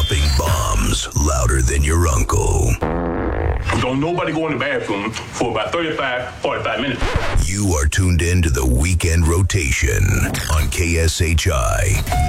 dropping bombs louder than your uncle. Don't nobody go in the bathroom for about 45 minutes. You are tuned in to the Weekend Rotation on KSHI.